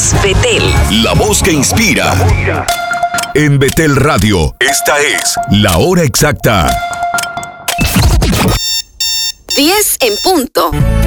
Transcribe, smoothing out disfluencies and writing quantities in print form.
es Betel. La voz que inspira. En Betel Radio, esta es la hora exacta. 10 en punto.